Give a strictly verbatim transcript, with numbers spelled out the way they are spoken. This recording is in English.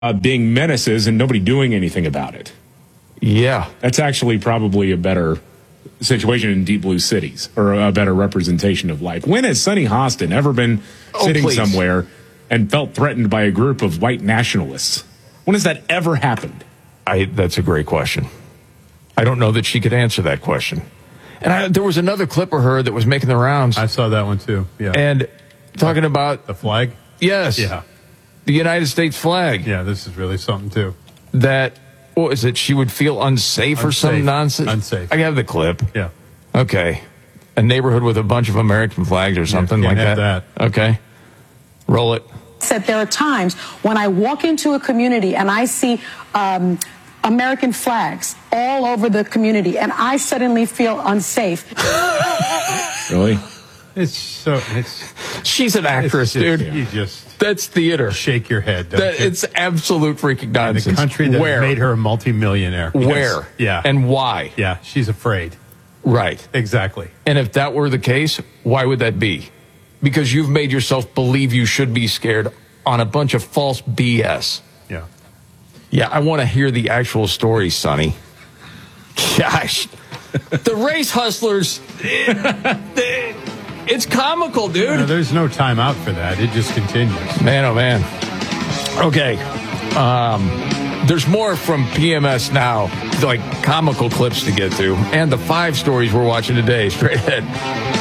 uh, being menaces and nobody doing anything about it. Yeah. That's actually probably a better situation in deep blue cities, or a better representation of life. When has Sonny Hostin ever been Oh, sitting please. somewhere and felt threatened by a group of white nationalists? When has that ever happened? I, that's a great question. I don't know that she could answer that question. And I, there was another clip of her that was making the rounds. I saw that one too. Yeah. And talking about the flag? Yes. Yeah. The United States flag. Yeah, this is really something too. That, what is it? She would feel unsafe, Unsafe. or some nonsense? Unsafe. I have the clip. Yeah. Okay. A neighborhood with a bunch of American flags or something can't like have that. that. Okay. Roll it. That there are times when I walk into a community and I see um, American flags all over the community, and I suddenly feel unsafe. Really? It's so. It's. She's an actress, it's just, dude. You just That's theater. shake your head. Don't That, you? it's absolute freaking In nonsense. the country that Where? made her a multimillionaire. Yes. Where? Yeah. And why? yeah, she's afraid. Right. Exactly. And if that were the case, why would that be? Because you've made yourself believe you should be scared on a bunch of false B S. Yeah. Yeah, I want to hear the actual story, Sonny. Gosh. The race hustlers, it- it's comical, dude. No, there's no time out for that. It just continues. Man, oh, man. Okay. Um, there's more from P M S now, like comical clips to get to, and the five stories we're watching today. Straight ahead.